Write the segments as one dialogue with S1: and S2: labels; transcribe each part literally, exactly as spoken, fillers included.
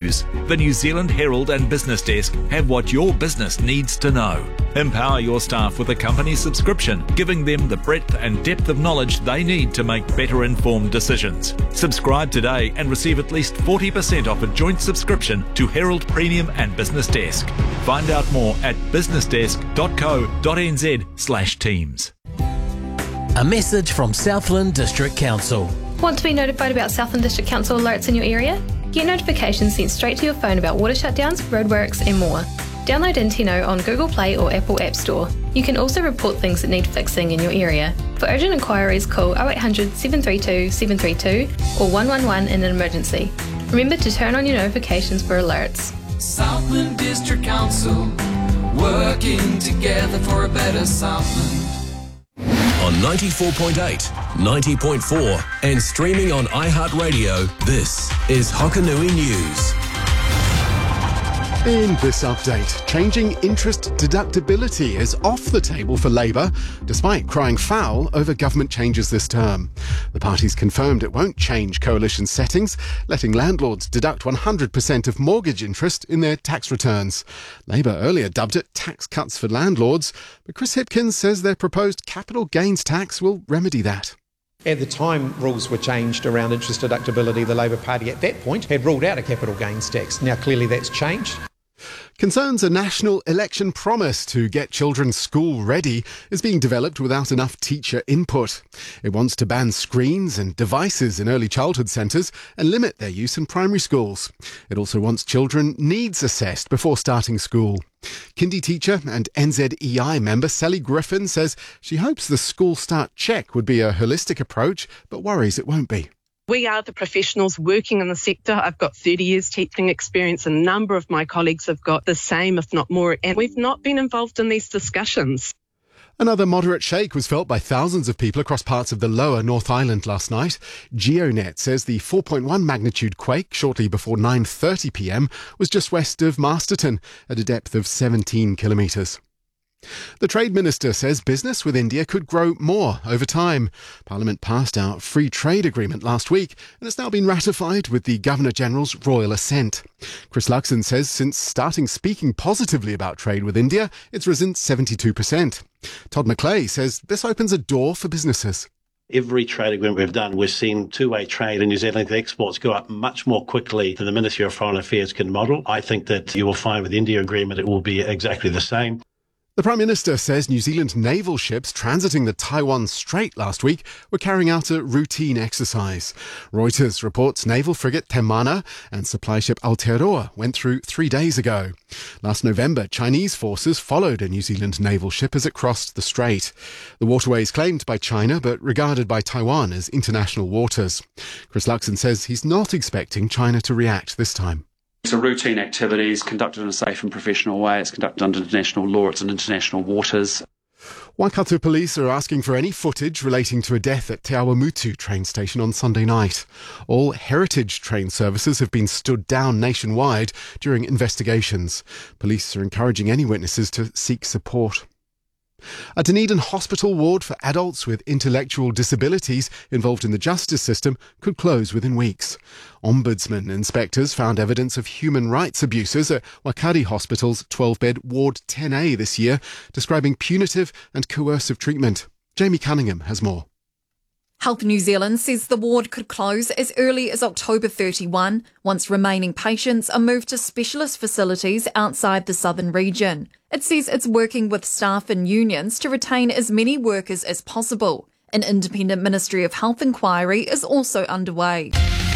S1: news. The New Zealand Herald and Business Desk have what your business needs to know. Empower your staff with a company subscription, giving them the breadth and depth of knowledge they need to make better informed decisions. Subscribe today and receive at least forty percent off a joint subscription to Herald Premium and Business Desk. Find out more at businessdesk.co.nz slash teams.
S2: A message from Southland District Council.
S3: Want to be notified about Southland District Council alerts in your area? Get notifications sent straight to your phone about water shutdowns, roadworks and more. Download Intino on Google Play or Apple App Store. You can also report things that need fixing in your area. For urgent inquiries, call oh eight hundred, seven three two, seven three two or one one one in an emergency. Remember to turn on your notifications for alerts.
S4: Southland District Council, working together for a better Southland.
S5: On ninety-four point eight, ninety point four and streaming on iHeartRadio, this is Hokanui News.
S6: In this update, changing interest deductibility is off the table for Labour, despite crying foul over government changes this term. The party's confirmed it won't change coalition settings, letting landlords deduct one hundred percent of mortgage interest in their tax returns. Labour earlier dubbed it tax cuts for landlords, but Chris Hipkins says their proposed capital gains tax will remedy that.
S7: At the time rules were changed around interest deductibility, the Labour Party at that point had ruled out a capital gains tax. Now clearly that's changed.
S6: Concerns a national election promise to get children school ready is being developed without enough teacher input. It wants to ban screens and devices in early childhood centres and limit their use in primary schools. It also wants children needs assessed before starting school. Kindy teacher and N Z E I member Sally Griffin says she hopes the school start check would be a holistic approach, but worries it won't be.
S8: We are the professionals working in the sector. I've got thirty years teaching experience. A number of my colleagues have got the same, if not more, and we've not been involved in these discussions.
S6: Another moderate shake was felt by thousands of people across parts of the lower North Island last night. GeoNet says the four point one magnitude quake shortly before nine thirty p m was just west of Masterton at a depth of seventeen kilometres. The Trade Minister says business with India could grow more over time. Parliament passed our free trade agreement last week and it's now been ratified with the Governor-General's royal assent. Chris Luxon says since starting speaking positively about trade with India, it's risen seventy-two percent. Todd McClay says this opens a door for businesses.
S9: Every trade agreement we've done, we've seen two-way trade in New Zealand exports go up much more quickly than the Ministry of Foreign Affairs can model. I think that you will find with the India agreement it will be exactly the same.
S6: The Prime Minister says New Zealand naval ships transiting the Taiwan Strait last week were carrying out a routine exercise. Reuters reports naval frigate Te Mana and supply ship Aotearoa went through three days ago. Last November, Chinese forces followed a New Zealand naval ship as it crossed the strait. The waterway is claimed by China but regarded by Taiwan as international waters. Chris Luxon says he's not expecting China to react this time.
S10: It's a routine activity. It's conducted in a safe and professional way. It's conducted under international law. It's in international waters.
S6: Waikato police are asking for any footage relating to a death at Te Awamutu train station on Sunday night. All heritage train services have been stood down nationwide during investigations. Police are encouraging any witnesses to seek support. A Dunedin hospital ward for adults with intellectual disabilities involved in the justice system could close within weeks. Ombudsman inspectors found evidence of human rights abuses at Wakari Hospital's twelve-bed Ward ten A this year, describing punitive and coercive treatment. Jamie Cunningham has more.
S11: Health New Zealand says the ward could close as early as October thirty-first, once remaining patients are moved to specialist facilities outside the southern region. It says it's working with staff and unions to retain as many workers as possible. An independent Ministry of Health inquiry is also underway.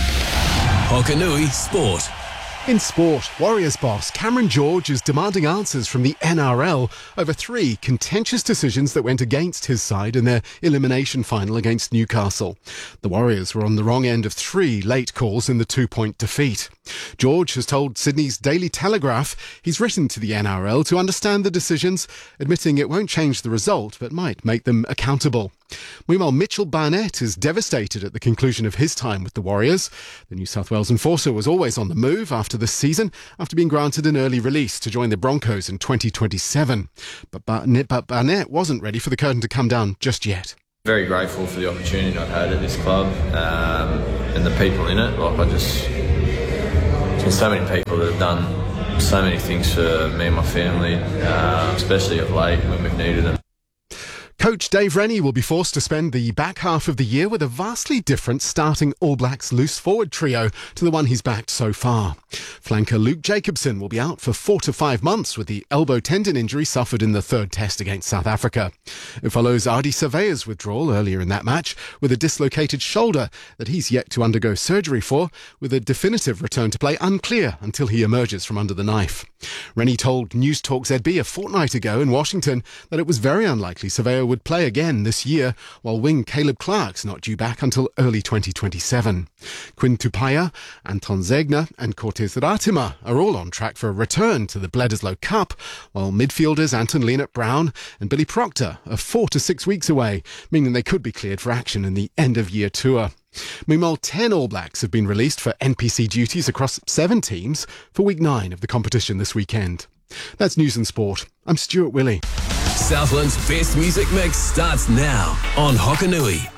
S5: Hokanui Sport.
S6: In sport, Warriors boss Cameron George is demanding answers from the N R L over three contentious decisions that went against his side in their elimination final against Newcastle. The Warriors were on the wrong end of three late calls in the two-point defeat. George has told Sydney's Daily Telegraph he's written to the N R L to understand the decisions, admitting it won't change the result but might make them accountable. Meanwhile, Mitchell Barnett is devastated at the conclusion of his time with the Warriors. The New South Wales enforcer was always on the move after this season, after being granted an early release to join the Broncos in twenty twenty-seven. But Barnett, but Barnett wasn't ready for the curtain to come down just yet.
S12: Very grateful for the opportunity I've had at this club um, and the people in it. Like I just, There's so many people that have done so many things for me and my family, uh, especially of late when we've needed them.
S6: Coach Dave Rennie will be forced to spend the back half of the year with a vastly different starting All Blacks loose forward trio to the one he's backed so far. Flanker Luke Jacobson will be out for four to five months with the elbow tendon injury suffered in the third test against South Africa. It follows Ardie Savea's withdrawal earlier in that match with a dislocated shoulder that he's yet to undergo surgery for, with a definitive return to play unclear until he emerges from under the knife. Rennie told News Talk Z B a fortnight ago in Washington that it was very unlikely Savea would play again this year, while wing Caleb Clark's not due back until early twenty twenty-seven. Quinn Tupaia, Anton Zegna and Cortez Ratima are all on track for a return to the Bledisloe Cup, while midfielders Anton Lienert-Brown and Billy Proctor are four to six weeks away, meaning they could be cleared for action in the end-of-year tour. Meanwhile, ten All Blacks have been released for N P C duties across seven teams for week nine of the competition this weekend. That's News and Sport. I'm Stuart Willey.
S5: Southland's best music mix starts now on Hokanui.